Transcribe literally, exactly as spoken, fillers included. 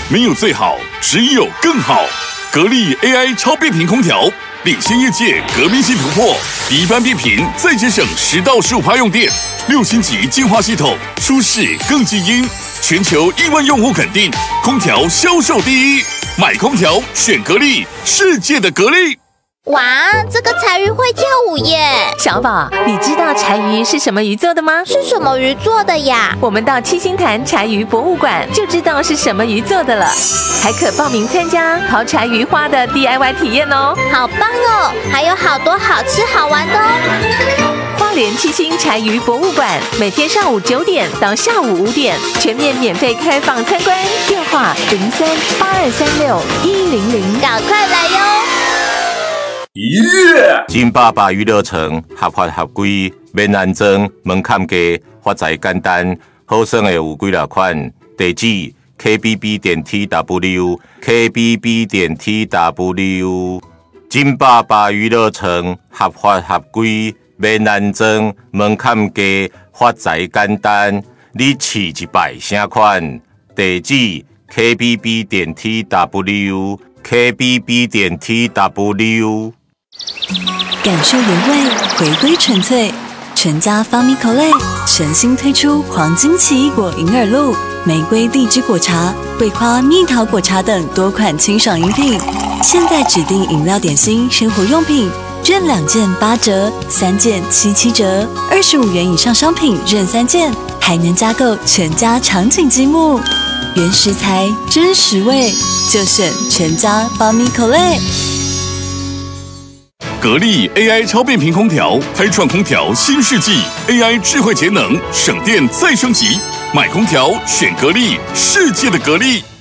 没有最好，只有更好。格力 A I 超变频空调领先业界，革命性突破，一般变频再节省十到十五%用电，六星级净化系统，舒适更静音，全球亿万用户肯定，空调销售第一。买空调选格力，世界的格力。 哇，这个柴鱼会跳舞耶！ 小宝，你知道柴鱼是什么鱼做的吗？ 是什么鱼做的呀？ 我们到七星潭柴鱼博物馆就知道是什么鱼做的了，还可报名参加烤柴鱼花的 D I Y 体验哦！ 好棒哦，还有好多好吃好玩的哦！ 花莲七星柴鱼博物馆每天上午九点到下午五点，全面免费开放参观，电话零三八二三六一零零， 赶快来哟！ 耶！金爸爸娱乐城合法合规，免安装，门槛低，发财简单，好耍的有几多款？地址 K B B 点 T W K B B 点 T W。金爸爸娱乐城合法合规，免安装，门槛低，发财简单。你试一摆啥款？地址 K B B 点 T W K B B 点 T W。 感受原味，回归纯粹。全家方米口类全新推出黄金奇异果银耳露、玫瑰荔枝果茶、桂花蜜桃果茶等多款清爽饮品。现在指定饮料、点心、生活用品，任两件八折，三件七七折，二十五元以上商品任三件，还能加购全家场景积木。原食材，真实味，就选全家方米口类。 格力 A I 超变频空调开创空调新世纪 ，A I 智慧节能，省电再升级。买空调选格力，世界的格力。